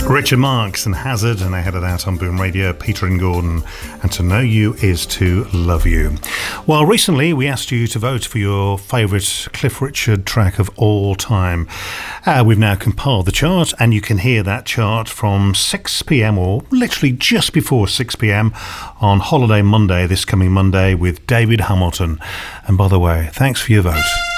Richard Marx and Hazard, and ahead of that on Boom Radio, Peter and Gordon, and To Know You Is To Love You. Well, recently we asked you to vote for your favourite Cliff Richard track of all time. We've now compiled the chart, and you can hear that chart from 6pm, or literally just before 6pm on Holiday Monday, this coming Monday, with David Hamilton. And by the way, thanks for your vote.